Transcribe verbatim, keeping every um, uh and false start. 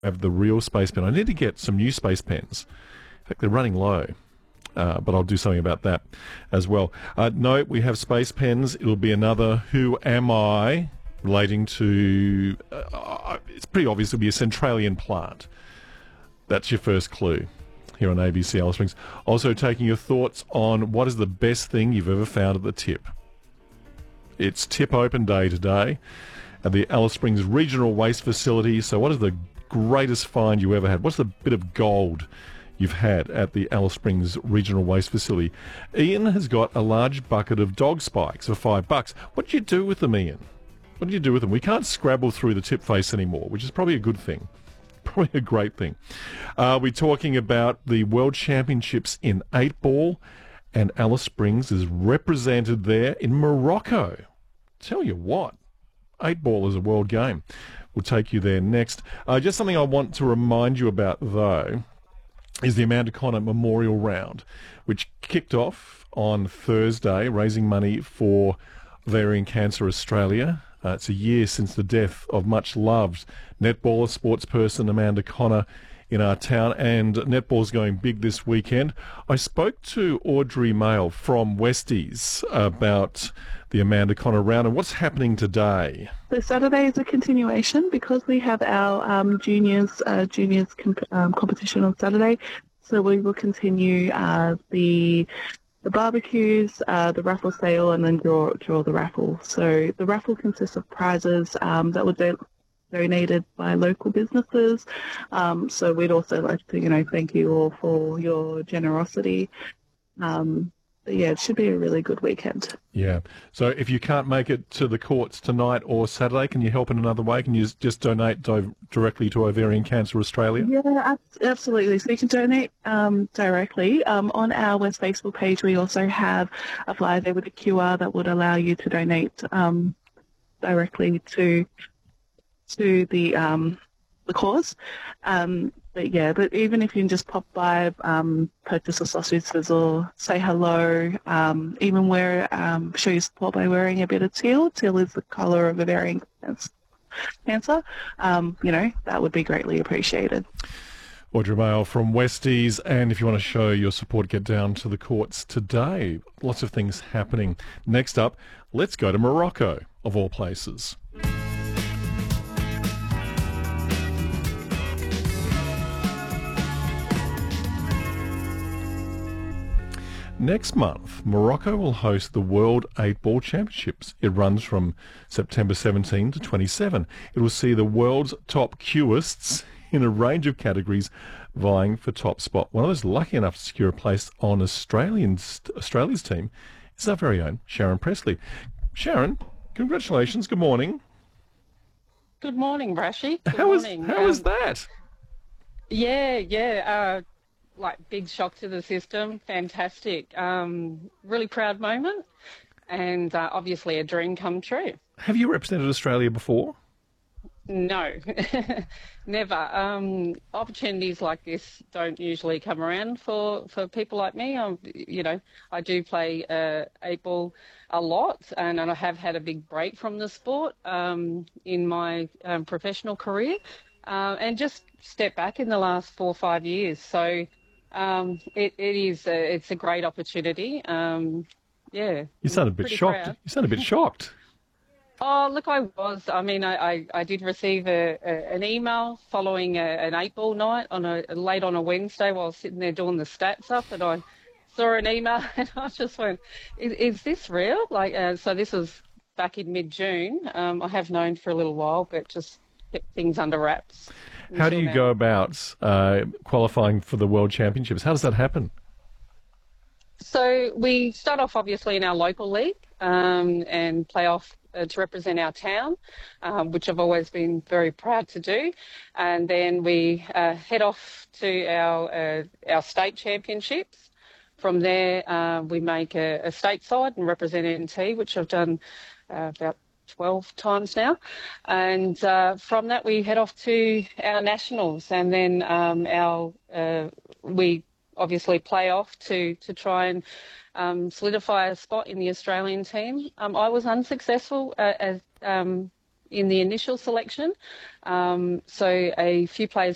have the real space pen. I need to get some new space pens. In fact, they're running low. Uh, but I'll do something about that as well. Uh, no, we have space pens. It'll be another Who Am I relating to, uh, it's pretty obvious it'll be a Centralian plant. That's your first clue here on A B C Alice Springs. Also taking your thoughts on what is the best thing you've ever found at the tip. It's Tip Open Day today at the Alice Springs Regional Waste Facility. So what is the greatest find you ever had? What's the bit of gold you've had at the Alice Springs Regional Waste Facility? Ian has got a large bucket of dog spikes for five bucks. What did you do with them, Ian? What did you do with them? We can't scrabble through the tip face anymore, which is probably a good thing. Probably a great thing. Uh, we're talking about the World Championships in eight ball, and Alice Springs is represented there in Morocco. Tell you what, eight ball is a world game. We'll take you there next. Uh, just something I want to remind you about, though, is the Amanda Connor Memorial Round, which kicked off on Thursday, raising money for Ovarian Cancer Australia. Uh, it's a year since the death of much-loved netballer, sportsperson Amanda Connor in our town, and netball's going big this weekend. I spoke to Audrey Mail from Westies about the Amanda Connor Round and what's happening today. So Saturday is a continuation because we have our um, juniors uh, juniors comp- um, competition on Saturday. So we will continue uh, the the barbecues, uh, the raffle sale, and then draw draw the raffle. So the raffle consists of prizes um, that were do- donated by local businesses. Um, so we'd also like to, you know, thank you all for your generosity. Um, But yeah, it should be a really good weekend. Yeah. So if you can't make it to the courts tonight or Saturday, can you help in another way? Can you just donate di- directly to Ovarian Cancer Australia? Yeah, ab- absolutely. So you can donate um, directly. Um, on our West Facebook page, we also have a flyer there with a Q R that would allow you to donate um, directly to to the um, the cause. Um, but yeah, but even if you can just pop by, um, purchase a sausage sizzle, say hello, um, even wear, um, show your support by wearing a bit of teal. Teal is the colour of ovarian cancer. Um, you know, that would be greatly appreciated. Audrey Mail from Westies, and if you want to show your support, get down to the courts today. Lots of things happening. Next up, let's go to Morocco, of all places. Next month, Morocco will host the World eight ball Championships. It runs from September seventeenth to twenty-seventh. It will see the world's top cueists in a range of categories vying for top spot. One of those lucky enough to secure a place on Australians, Australia's team is our very own Sharon Presley. Sharon, congratulations. Good morning. Good morning, Brashy. Good how is, morning. how um, is that? Yeah, yeah. Uh, like big shock to the system. Fantastic. Um, really proud moment, and uh, obviously a dream come true. Have you represented Australia before? No, never. Um, opportunities like this don't usually come around for, for people like me. I'm, you know, I do play uh, eight ball a lot, and, and I have had a big break from the sport um, in my um, professional career, uh, and just stepped back in the last four or five years. So um, it, it is a, it's a great opportunity. Um, yeah. You sound a bit Pretty shocked. proud. You sound a bit shocked. Oh, look, I was. I mean, I, I, I did receive a, a, an email following a, an eight ball night on a late on a Wednesday while I was sitting there doing the stats up, and I saw an email and I just went, is, is this real? Like, uh, so this was back in mid-June. Um, I have known for a little while, but just kept things under wraps. How do you now. go about uh, qualifying for the World Championships? How does that happen? So we start off obviously in our local league um, and play off uh, to represent our town, um, which I've always been very proud to do. And then we uh, head off to our uh, our state championships. From there, uh, we make a, a state side and represent N T, which I've done uh, about twelve times now. And uh, from that, we head off to our nationals, and then um, our uh, we obviously play off to, to try and um, solidify a spot in the Australian team. Um, I was unsuccessful uh, as um, in the initial selection, um, so a few players